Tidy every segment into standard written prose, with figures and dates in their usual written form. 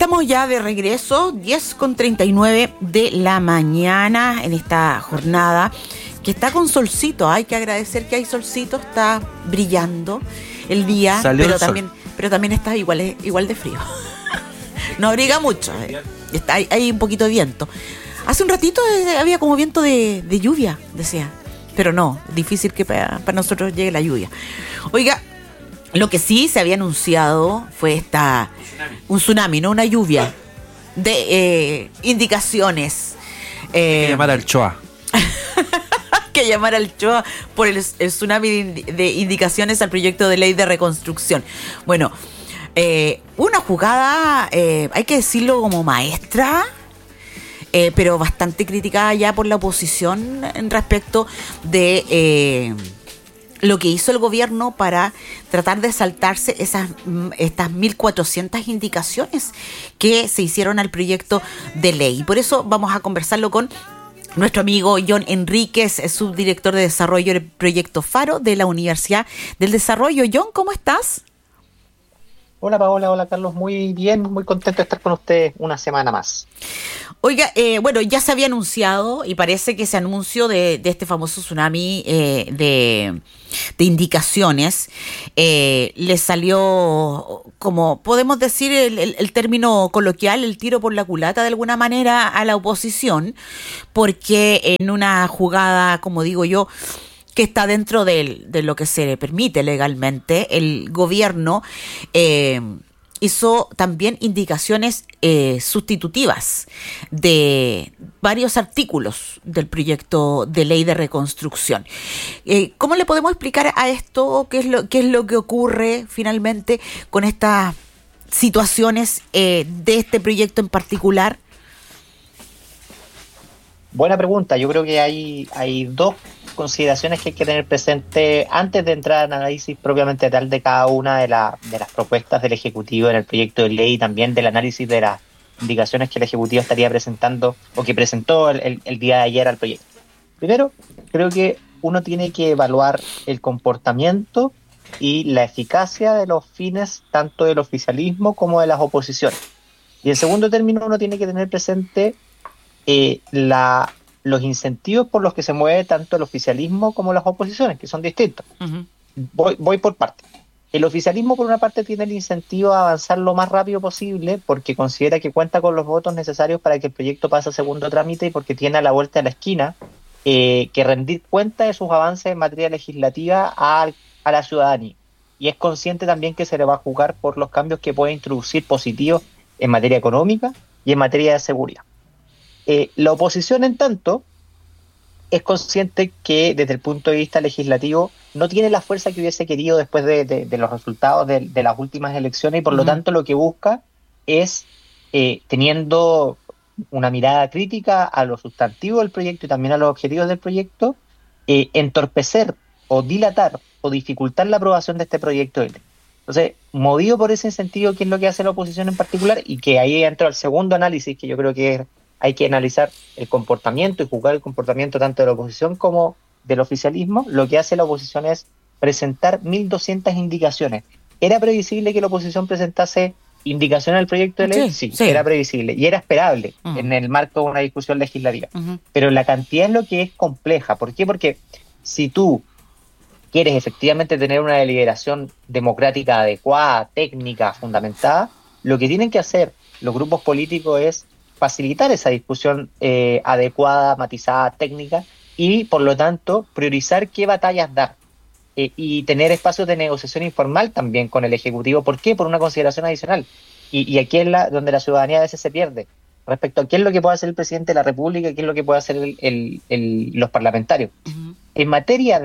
Estamos ya de regreso, 10:39 de la mañana en esta jornada que está con solcito. Hay que agradecer que hay solcito, está brillando el día, pero también está igual de frío. No abriga mucho, hay un poquito de viento. Hace un ratito había como viento de lluvia, decía, pero no, difícil que para nosotros llegue la lluvia. Oiga, lo que sí se había anunciado fue un tsunami, no una lluvia de indicaciones. Hay que llamar al CHOA. Que llamar al CHOA por el tsunami de indicaciones al proyecto de ley de reconstrucción. Bueno, una jugada, hay que decirlo, como maestra, pero bastante criticada ya por la oposición en respecto de lo que hizo el gobierno para tratar de saltarse estas 1.400 indicaciones que se hicieron al proyecto de ley. Y por eso vamos a conversarlo con nuestro amigo John Enríquez, subdirector de desarrollo del proyecto Faro de la Universidad del Desarrollo. John, ¿cómo estás? Hola Paola, hola Carlos, muy bien, muy contento de estar con ustedes una semana más. Oiga, bueno, ya se había anunciado y parece que ese anuncio de este famoso tsunami de indicaciones le salió, como podemos decir el término coloquial, el tiro por la culata de alguna manera a la oposición, porque en una jugada, como digo yo, que está dentro de lo que se le permite legalmente, el gobierno hizo también indicaciones sustitutivas de varios artículos del proyecto de ley de reconstrucción. ¿Cómo le podemos explicar a esto qué es lo que ocurre finalmente con estas situaciones de este proyecto en particular? Buena pregunta. Yo creo que hay dos consideraciones que hay que tener presente antes de entrar al análisis propiamente tal de cada una de las propuestas del Ejecutivo en el proyecto de ley y también del análisis de las indicaciones que el Ejecutivo estaría presentando o que presentó el día de ayer al proyecto. Primero, creo que uno tiene que evaluar el comportamiento y la eficacia de los fines tanto del oficialismo como de las oposiciones. Y en segundo término, uno tiene que tener presente los incentivos por los que se mueve tanto el oficialismo como las oposiciones, que son distintos. Uh-huh. Voy por partes. El oficialismo, por una parte, tiene el incentivo a avanzar lo más rápido posible porque considera que cuenta con los votos necesarios para que el proyecto pase a segundo trámite y porque tiene a la vuelta de la esquina que rendir cuenta de sus avances en materia legislativa a la ciudadanía. Y es consciente también que se le va a juzgar por los cambios que puede introducir positivos en materia económica y en materia de seguridad. La oposición, en tanto, es consciente que desde el punto de vista legislativo no tiene la fuerza que hubiese querido después de los resultados de las últimas elecciones y por lo tanto lo que busca es, teniendo una mirada crítica a lo sustantivo del proyecto y también a los objetivos del proyecto, entorpecer o dilatar o dificultar la aprobación de este proyecto de ley. Entonces, movido por ese incentivo, ¿qué es lo que hace la oposición en particular? Y que ahí entra el segundo análisis, que yo creo que hay que analizar el comportamiento y juzgar el comportamiento tanto de la oposición como del oficialismo. Lo que hace la oposición es presentar 1.200 indicaciones. ¿Era previsible que la oposición presentase indicaciones al proyecto de ley? Sí, era previsible y era esperable en el marco de una discusión legislativa. Pero la cantidad es lo que es compleja. ¿Por qué? Porque si tú quieres efectivamente tener una deliberación democrática adecuada, técnica, fundamentada, lo que tienen que hacer los grupos políticos es facilitar esa discusión adecuada, matizada, técnica y, por lo tanto, priorizar qué batallas dar y tener espacios de negociación informal también con el Ejecutivo. ¿Por qué? Por una consideración adicional. Y aquí es donde la ciudadanía a veces se pierde respecto a qué es lo que puede hacer el presidente de la República y qué es lo que puede hacer los parlamentarios. Uh-huh. En materia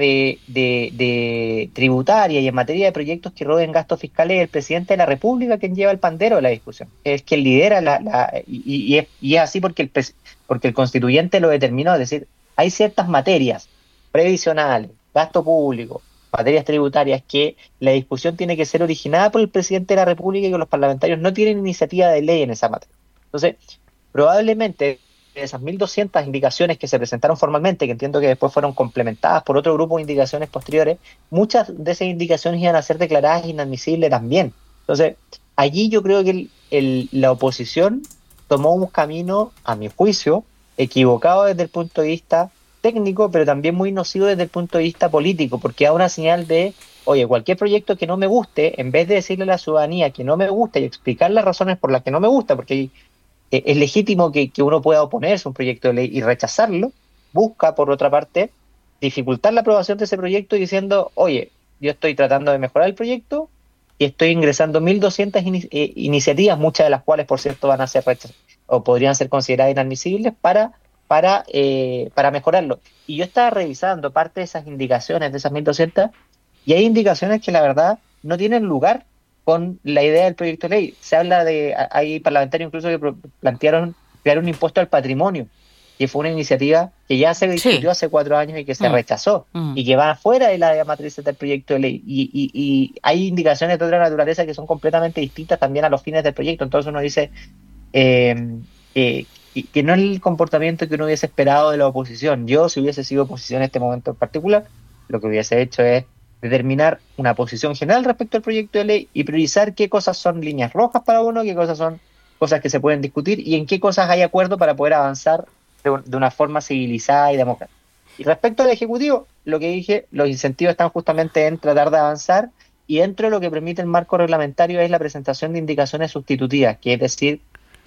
de tributaria y en materia de proyectos que roden gastos fiscales, es el presidente de la República quien lleva el pandero de la discusión. Es quien lidera y es así porque el constituyente lo determinó. Es decir, hay ciertas materias previsionales, gasto público, materias tributarias que la discusión tiene que ser originada por el presidente de la República y que los parlamentarios no tienen iniciativa de ley en esa materia. Entonces, probablemente de esas 1.200 indicaciones que se presentaron formalmente, que entiendo que después fueron complementadas por otro grupo de indicaciones posteriores, muchas de esas indicaciones iban a ser declaradas inadmisibles también. Entonces, allí yo creo que la oposición tomó un camino, a mi juicio, equivocado desde el punto de vista técnico, pero también muy nocivo desde el punto de vista político, porque da una señal de, oye, cualquier proyecto que no me guste, en vez de decirle a la ciudadanía que no me gusta y explicar las razones por las que no me gusta, porque es legítimo que uno pueda oponerse a un proyecto de ley y rechazarlo, busca, por otra parte, dificultar la aprobación de ese proyecto diciendo, oye, yo estoy tratando de mejorar el proyecto y estoy ingresando 1.200 iniciativas, muchas de las cuales, por cierto, van a ser rechazadas o podrían ser consideradas inadmisibles para mejorarlo. Y yo estaba revisando parte de esas indicaciones, de esas 1.200, y hay indicaciones que la verdad no tienen lugar con la idea del proyecto de ley. Se habla hay parlamentarios incluso que plantearon crear un impuesto al patrimonio, que fue una iniciativa que ya se discutió hace 4 años y que se rechazó, y que va fuera de la matriz del proyecto de ley. Y hay indicaciones de otra naturaleza que son completamente distintas también a los fines del proyecto. Entonces uno dice que no es el comportamiento que uno hubiese esperado de la oposición. Yo, si hubiese sido oposición en este momento en particular, lo que hubiese hecho es determinar una posición general respecto al proyecto de ley y priorizar qué cosas son líneas rojas para uno, qué cosas son cosas que se pueden discutir y en qué cosas hay acuerdo para poder avanzar de una forma civilizada y democrática. Y respecto al Ejecutivo, lo que dije, los incentivos están justamente en tratar de avanzar, y dentro de lo que permite el marco reglamentario es la presentación de indicaciones sustitutivas, que es decir,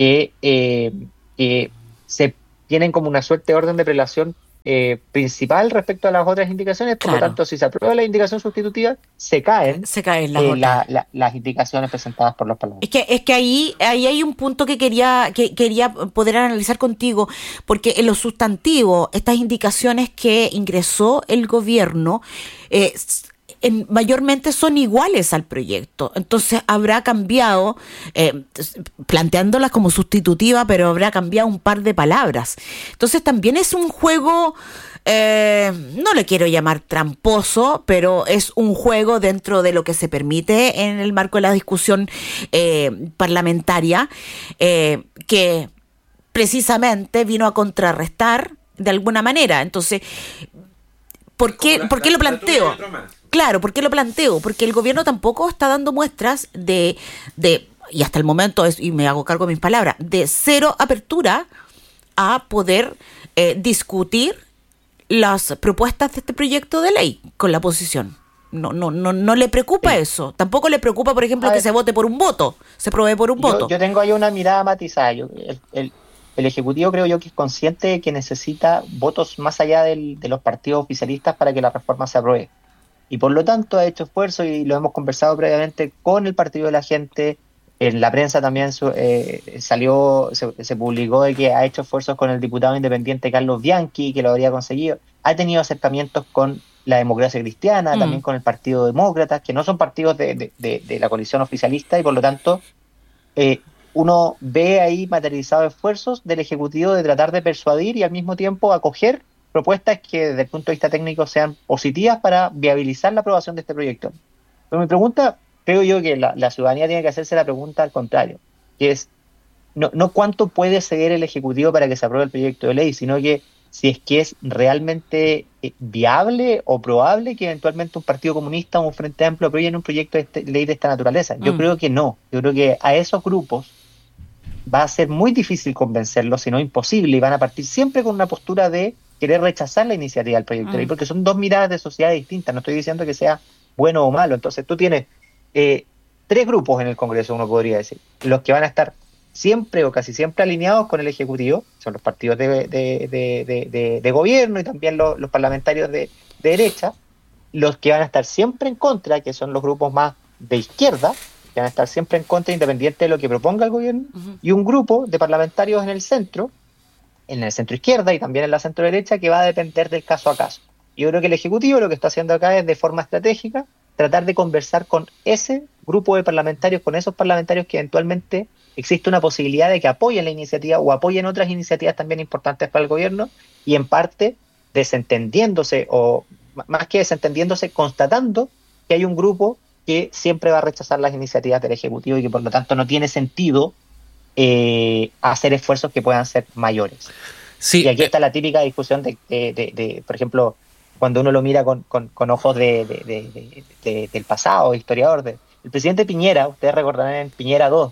que se tienen como una suerte de orden de prelación principal respecto a las otras indicaciones. Por lo tanto, si se aprueba la indicación sustitutiva, se caen las indicaciones presentadas por los parlamentarios. Es que ahí hay un punto que quería poder analizar contigo, porque en lo sustantivo, estas indicaciones que ingresó el gobierno mayormente son iguales al proyecto. Entonces habrá cambiado, planteándolas como sustitutiva, pero habrá cambiado un par de palabras. Entonces también es un juego, no le quiero llamar tramposo, pero es un juego dentro de lo que se permite en el marco de la discusión parlamentaria, que precisamente vino a contrarrestar de alguna manera. Entonces, ¿por qué lo planteo? Claro, ¿por qué lo planteo? Porque el gobierno tampoco está dando muestras de y hasta el momento, y me hago cargo de mis palabras, de cero apertura a poder discutir las propuestas de este proyecto de ley con la oposición. No le preocupa eso. Tampoco le preocupa, por ejemplo, que se vote por un voto, se apruebe por un voto. Yo tengo ahí una mirada matizada. El Ejecutivo creo yo que es consciente de que necesita votos más allá de los partidos oficialistas para que la reforma se apruebe. Y por lo tanto ha hecho esfuerzo, y lo hemos conversado previamente con el Partido de la Gente. En la prensa también se publicó de que ha hecho esfuerzos con el diputado independiente Carlos Bianchi, que lo habría conseguido. Ha tenido acercamientos con la Democracia Cristiana, también con el Partido Demócrata, que no son partidos de la coalición oficialista, y por lo tanto uno ve ahí materializados esfuerzos del Ejecutivo de tratar de persuadir y al mismo tiempo acoger propuestas que desde el punto de vista técnico sean positivas para viabilizar la aprobación de este proyecto. Pero mi pregunta, creo yo que la ciudadanía tiene que hacerse la pregunta al contrario, que es no cuánto puede ceder el Ejecutivo para que se apruebe el proyecto de ley, sino que si es que es realmente viable o probable que eventualmente un partido comunista o un Frente Amplio aprueben un proyecto de ley de esta naturaleza. Yo creo que no. Yo creo que a esos grupos va a ser muy difícil convencerlos, si no imposible, y van a partir siempre con una postura de querer rechazar la iniciativa del proyecto de ley, porque son dos miradas de sociedad distintas. No estoy diciendo que sea bueno o malo. Entonces tú tienes 3 grupos en el Congreso, uno podría decir, los que van a estar siempre o casi siempre alineados con el Ejecutivo, son los partidos de gobierno y también los parlamentarios de derecha. Los que van a estar siempre en contra, que son los grupos más de izquierda, que van a estar siempre en contra, independiente de lo que proponga el gobierno, y un grupo de parlamentarios en el centro izquierda y también en la centro derecha, que va a depender del caso a caso. Yo creo que el Ejecutivo lo que está haciendo acá es, de forma estratégica, tratar de conversar con ese grupo de parlamentarios, con esos parlamentarios que eventualmente existe una posibilidad de que apoyen la iniciativa o apoyen otras iniciativas también importantes para el gobierno, y en parte desentendiéndose, o más que desentendiéndose, constatando que hay un grupo que siempre va a rechazar las iniciativas del Ejecutivo y que por lo tanto no tiene sentido hacer esfuerzos que puedan ser mayores. Sí, y aquí está la típica discusión de por ejemplo, cuando uno lo mira con ojos del pasado, historiador. El presidente Piñera, ustedes recordarán en Piñera 2,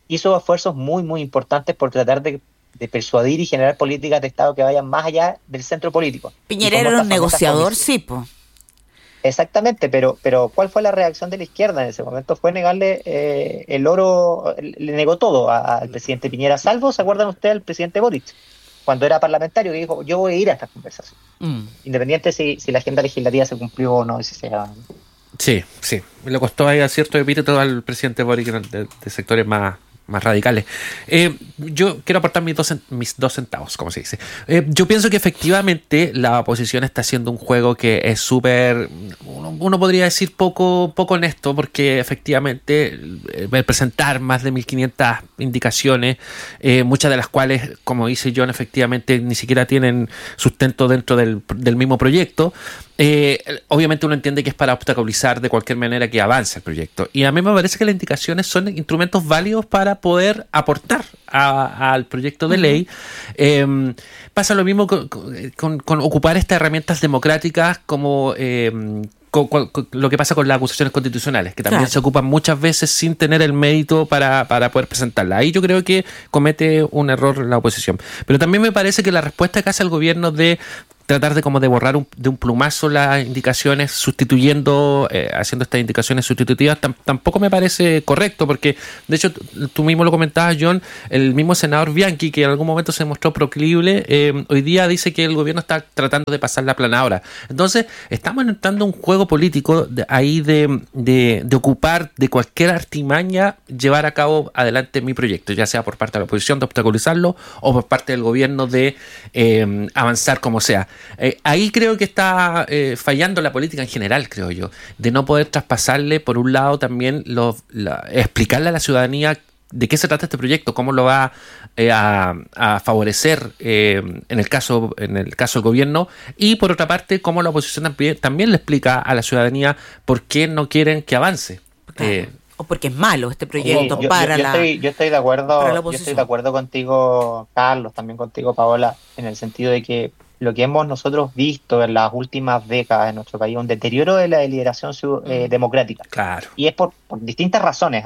hizo esfuerzos muy, muy importantes por tratar de persuadir y generar políticas de Estado que vayan más allá del centro político. Piñera era un negociador, sí, pues. Exactamente, pero ¿cuál fue la reacción de la izquierda en ese momento? Fue negarle el oro, le negó todo al presidente Piñera, salvo, ¿se acuerdan ustedes del presidente Boric? Cuando era parlamentario, que dijo, yo voy a ir a estas conversaciones. Independiente si la agenda legislativa se cumplió o no. Sí. Le costó ahí a cierto epíteto al presidente Boric de sectores más radicales. Yo quiero aportar mis dos centavos, como se dice. Yo pienso que efectivamente la oposición está haciendo un juego que es súper, uno podría decir poco honesto, porque efectivamente el presentar más de 1500 indicaciones, muchas de las cuales, como dice John, efectivamente ni siquiera tienen sustento dentro del mismo proyecto. Obviamente uno entiende que es para obstaculizar de cualquier manera que avance el proyecto, y a mí me parece que las indicaciones son instrumentos válidos para poder aportar al proyecto de ley. Pasa lo mismo con ocupar estas herramientas democráticas como lo que pasa con las acusaciones constitucionales, que también se ocupan muchas veces sin tener el mérito para poder presentarlas. Ahí yo creo que comete un error la oposición. Pero también me parece que la respuesta que hace el gobierno de tratar de borrar de un plumazo las indicaciones, haciendo estas indicaciones sustitutivas, tampoco me parece correcto, porque de hecho tú mismo lo comentabas, John, el mismo senador Bianchi, que en algún momento se mostró proclive, hoy día dice que el gobierno está tratando de pasar la planadora. Entonces estamos entrando en un juego político de ocupar de cualquier artimaña llevar a cabo adelante mi proyecto, ya sea por parte de la oposición de obstaculizarlo o por parte del gobierno de avanzar como sea. Ahí creo que está fallando la política en general, creo yo, de no poder traspasarle, por un lado, también explicarle a la ciudadanía de qué se trata este proyecto, cómo lo va a favorecer en el caso del gobierno, y por otra parte, cómo la oposición también le explica a la ciudadanía por qué no quieren que avance. O porque es malo este proyecto yo estoy de acuerdo contigo, Carlos, también contigo, Paola, en el sentido de que lo que hemos nosotros visto en las últimas décadas en nuestro país es un deterioro de la deliberación democrática. Claro. Y es por distintas razones.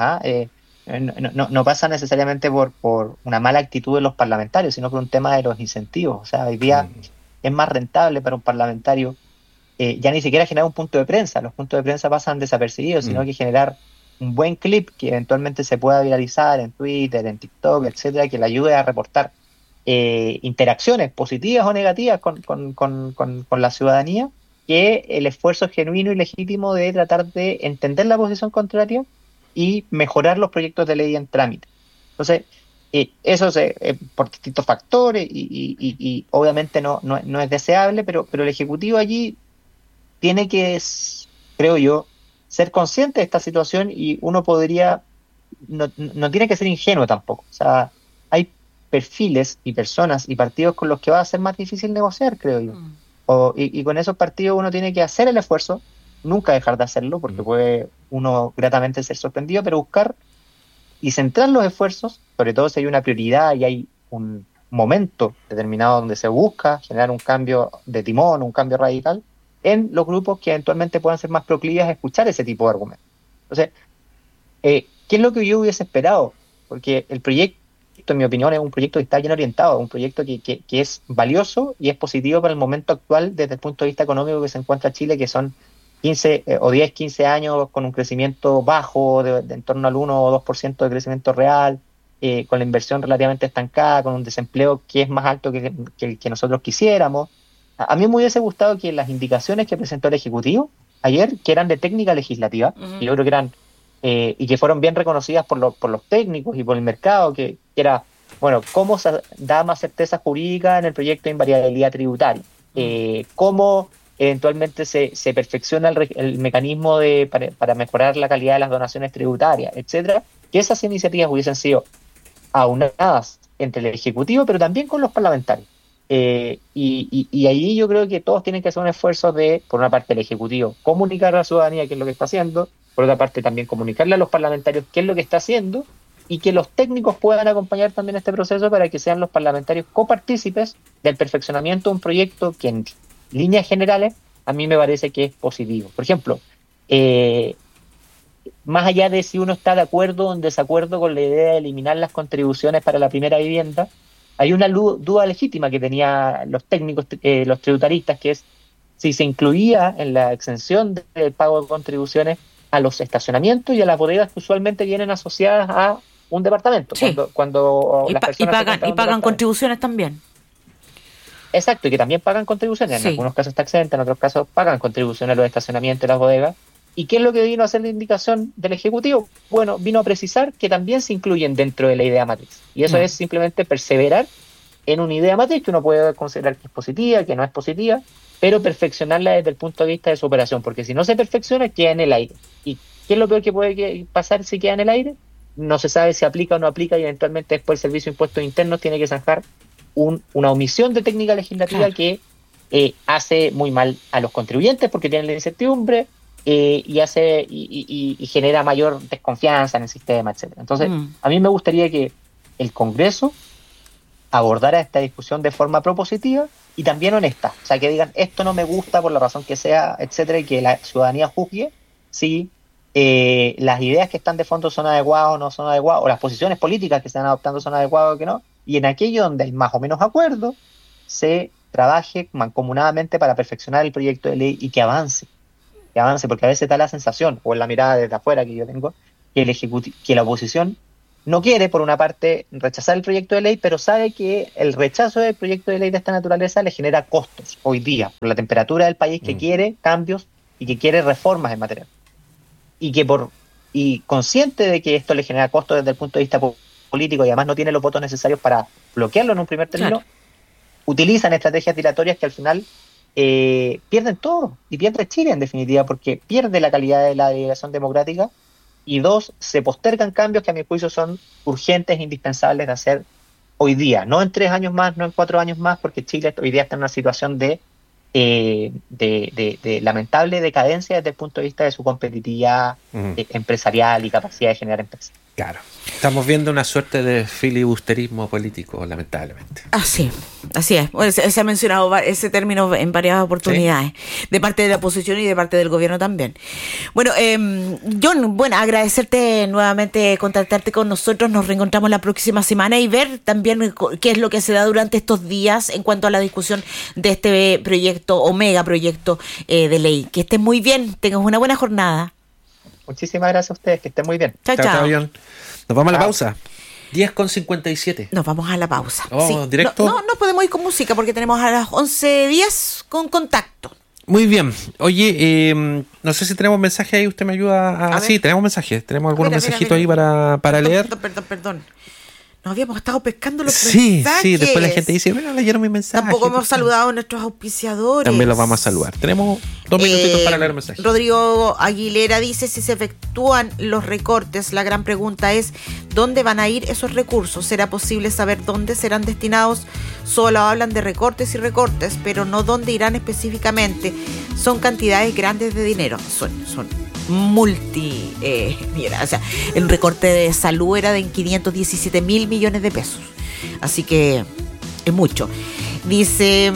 No pasa necesariamente por una mala actitud de los parlamentarios, sino por un tema de los incentivos. O sea, hoy día es más rentable para un parlamentario ya ni siquiera generar un punto de prensa. Los puntos de prensa pasan desapercibidos, sino que generar un buen clip que eventualmente se pueda viralizar en Twitter, en TikTok, etcétera, que le ayude a reportar interacciones positivas o negativas con la ciudadanía, que el esfuerzo genuino y legítimo de tratar de entender la posición contraria y mejorar los proyectos de ley en trámite. Entonces, eso por distintos factores y obviamente no es deseable, pero el Ejecutivo allí tiene que, creo yo, ser consciente de esta situación, y uno no tiene que ser ingenuo tampoco. O sea, hay perfiles y personas y partidos con los que va a ser más difícil negociar, creo yo. Y con esos partidos uno tiene que hacer el esfuerzo, nunca dejar de hacerlo, porque puede uno gratamente ser sorprendido, pero buscar y centrar los esfuerzos, sobre todo si hay una prioridad y hay un momento determinado donde se busca generar un cambio de timón, un cambio radical, en los grupos que eventualmente puedan ser más proclives a escuchar ese tipo de argumentos. Entonces, ¿qué es lo que yo hubiese esperado? Porque el proyecto, en mi opinión, es un proyecto que está bien orientado, un proyecto que es valioso y es positivo para el momento actual desde el punto de vista económico que se encuentra Chile, que son 15 o 10, 15 años con un crecimiento bajo de en torno al 1 o 2% de crecimiento real, con la inversión relativamente estancada, con un desempleo que es más alto que el que nosotros quisiéramos. A mí me hubiese gustado que las indicaciones que presentó el Ejecutivo ayer, que eran de técnica legislativa, y yo creo que eran y que fueron bien reconocidas por los técnicos y por el mercado, que era, bueno, cómo se da más certeza jurídica en el proyecto de invariabilidad tributaria, cómo eventualmente se perfecciona el mecanismo para mejorar la calidad de las donaciones tributarias, etcétera, que esas iniciativas hubiesen sido aunadas entre el Ejecutivo, pero también con los parlamentarios. Y ahí yo creo que todos tienen que hacer un esfuerzo de, por una parte, el Ejecutivo comunicar a la ciudadanía qué es lo que está haciendo, por otra parte también comunicarle a los parlamentarios qué es lo que está haciendo, y que los técnicos puedan acompañar también este proceso para que sean los parlamentarios copartícipes del perfeccionamiento de un proyecto que en líneas generales a mí me parece que es positivo. Por ejemplo, más allá de si uno está de acuerdo o en desacuerdo con la idea de eliminar las contribuciones para la primera vivienda, hay una duda legítima que tenían los técnicos, los tributaristas, que es si se incluía en la exención del pago de contribuciones a los estacionamientos y a las bodegas que usualmente vienen asociadas a un departamento. Sí. Cuando las personas pagan contribuciones también. Exacto, y que también pagan contribuciones. En Sí. algunos casos está exenta, en otros casos pagan contribuciones a los estacionamientos y las bodegas. ¿Y qué es lo que vino a hacer la indicación del Ejecutivo? Bueno, vino a precisar que también se incluyen dentro de la idea matriz. Y eso es simplemente perseverar en una idea matriz que uno puede considerar que es positiva, que no es positiva, pero perfeccionarla desde el punto de vista de su operación, porque si no se perfecciona, queda en el aire. ¿Y qué es lo peor que puede pasar si queda en el aire? No se sabe si aplica o no aplica y eventualmente después el Servicio de Impuestos Internos tiene que zanjar una omisión de técnica legislativa que hace muy mal a los contribuyentes porque tienen la incertidumbre y genera mayor desconfianza en el sistema, etcétera. Entonces, a mí me gustaría que el Congreso abordara esta discusión de forma propositiva y también honesta. O sea, que digan, esto no me gusta por la razón que sea, etcétera, y que la ciudadanía juzgue si las ideas que están de fondo son adecuadas o no son adecuadas, o las posiciones políticas que se están adoptando son adecuadas o que no, y en aquello donde hay más o menos acuerdo, se trabaje mancomunadamente para perfeccionar el proyecto de ley y que avance, porque a veces da la sensación, o en la mirada desde afuera que yo tengo, que la oposición no quiere, por una parte, rechazar el proyecto de ley, pero sabe que el rechazo del proyecto de ley de esta naturaleza le genera costos hoy día, por la temperatura del país que quiere cambios y que quiere reformas en materia. Y consciente de que esto le genera costos desde el punto de vista político y además no tiene los votos necesarios para bloquearlo en un primer término, utilizan estrategias dilatorias que al final pierden todo, y pierde Chile en definitiva, porque pierde la calidad de la deliberación democrática, y dos, se postergan cambios que a mi juicio son urgentes e indispensables de hacer hoy día, no en 3 años más, no en 4 años más, porque Chile hoy día está en una situación de lamentable decadencia desde el punto de vista de su competitividad empresarial y capacidad de generar empresas. Claro. Estamos viendo una suerte de filibusterismo político, lamentablemente. Así es. Bueno, se ha mencionado ese término en varias oportunidades, de parte de la oposición y de parte del gobierno también. Bueno, John, agradecerte nuevamente, contactarte con nosotros. Nos reencontramos la próxima semana y ver también qué es lo que se da durante estos días en cuanto a la discusión de este proyecto o megaproyecto de ley. Que estés muy bien, tengas una buena jornada. Muchísimas gracias a ustedes, que estén muy bien. Chao. John. Nos vamos a la pausa. 10:57. Nos vamos a la pausa. ¿Directo? No podemos ir con música porque tenemos a las 11:10 con contacto. Muy bien. Oye, no sé si tenemos mensaje ahí. ¿Usted me ayuda a...? Sí, tenemos mensajes. Tenemos algunos mensajitos ahí para leer. Perdón. Nos habíamos estado pescando los mensajes. Sí, después la gente dice, bueno, leyeron mi mensaje. Tampoco hemos saludado a nuestros auspiciadores. También los vamos a saludar. Tenemos 2 minutitos para leer mensajes. Rodrigo Aguilera dice, si se efectúan los recortes, la gran pregunta es, ¿dónde van a ir esos recursos? ¿Será posible saber dónde serán destinados? Solo hablan de recortes y recortes, pero no dónde irán específicamente. Son cantidades grandes de dinero. Son mira, o sea, el recorte de salud era de 517.000 millones de pesos, así que es mucho. Dice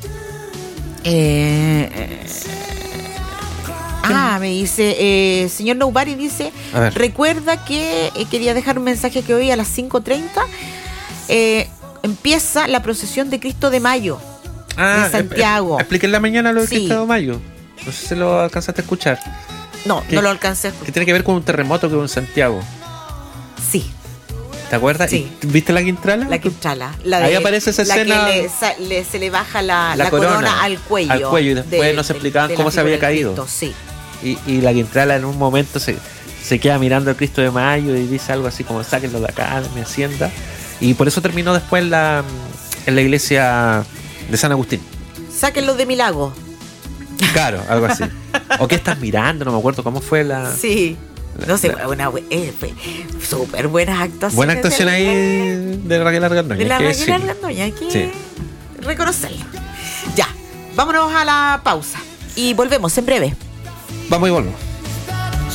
me dice señor Nobari, dice, recuerda que quería dejar un mensaje que hoy a las 5:30 empieza la procesión de Cristo de Mayo en Santiago. Expliqué en la mañana lo de Cristo de Mayo, no sé si lo alcanzaste a escuchar. No lo alcancé. Que tiene que ver con un terremoto que hubo en Santiago. Sí. ¿Te acuerdas? Sí. ¿Viste la Quintrala? La Quintrala. Ahí aparece esa escena. Que se le baja la corona al cuello. Al cuello, y después nos explicaban cómo se había caído. Cristo, sí. Y la Quintrala en un momento se queda mirando al Cristo de Mayo y dice algo así como, sáquenlo de acá, mi hacienda. Y por eso terminó después en la iglesia de San Agustín. Sáquenlo de mi lago. Claro, algo así. ¿O qué estás mirando? No me acuerdo cómo fue la... Sí. No sé, súper buenas actuaciones. Buena actuación ahí de Raquel Argandoña. De la Raquel Argandoña, hay que reconocerla. Ya, vámonos a la pausa y volvemos en breve. Vamos y volvemos.